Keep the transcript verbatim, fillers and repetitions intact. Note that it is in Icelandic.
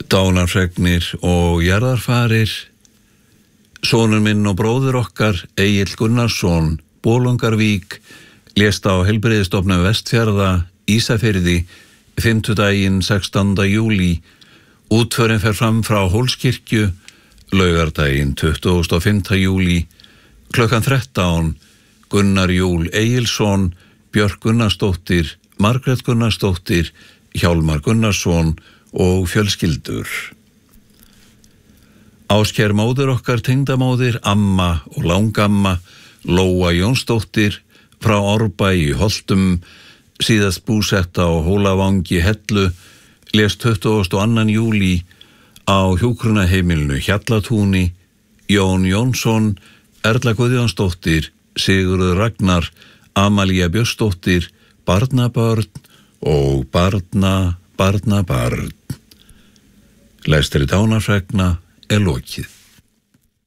Dánarfregnir og jarðarfarir. Sonur minn og bróðir okkar, Egill Gunnarsson, Bolungarvík, lést á Heilbrigðisstofnun Vestfjarða, Ísafirði, fimmtudaginn sextánda júlí. Útförin fer fram frá Hólskirkju, laugardaginn tuttugasta og fimmta júlí. Klukkan þrettán, Gunnar Júl Egilsson, Björk Gunnarsdóttir, Margrét Gunnarsdóttir, Hjálmar Gunnarsson og fjölskyldur. Ásker móðir okkar, tengdamóðir, amma og langamma, Lóa Jónsdóttir, frá Árbæ í Holtum, síðast búsett á Hólavangi Hellu, lést tuttugasta og annan júlí á hjúkrunarheimilinu Hjallatúni. Jón Jónsson, Erla Guðjónsdóttir, Sigurður Ragnar, Amalía Björnsdóttir, barnabörn og barna, barnabarn. Lestri dánarfregna er lokið.